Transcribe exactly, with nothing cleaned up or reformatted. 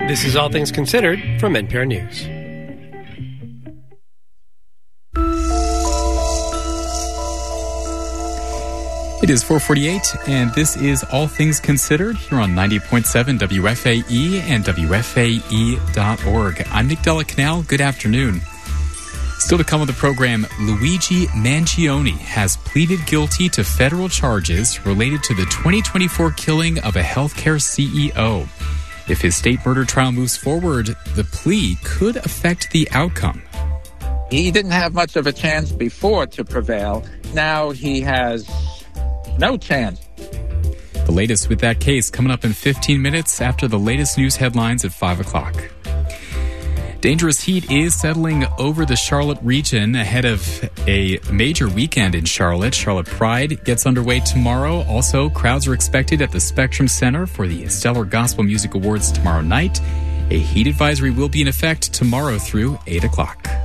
This is All Things Considered from N P R News. It is four forty-eight, and this is All Things Considered here on ninety point seven W F A E and W F A E dot org. I'm Nick Della Canal. Good afternoon. Still to come on the program, Luigi Mangione has pleaded guilty to federal charges related to the twenty twenty-four killing of a healthcare C E O. If his state murder trial moves forward, the plea could affect the outcome. He didn't have much of a chance before to prevail. Now he has no chance. The latest with that case coming up in fifteen minutes after the latest news headlines at five o'clock. Dangerous heat is settling over the Charlotte region ahead of a major weekend in Charlotte. Charlotte Pride gets underway tomorrow. Also, crowds are expected at the Spectrum Center for the Stellar Gospel Music Awards tomorrow night. A heat advisory will be in effect tomorrow through eight o'clock.